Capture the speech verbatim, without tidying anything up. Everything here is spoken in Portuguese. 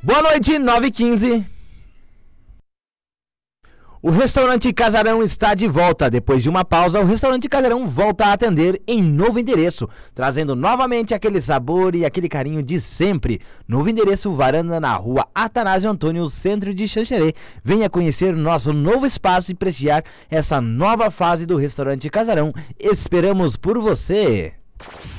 Boa noite, nove e quinze. O restaurante Casarão está de volta. Depois de uma pausa, o restaurante Casarão volta a atender em novo endereço, trazendo novamente aquele sabor e aquele carinho de sempre. Novo endereço, varanda na rua Atanásio Antônio, centro de Xanxerê. Venha conhecer nosso novo espaço e prestigiar essa nova fase do restaurante Casarão. Esperamos por você!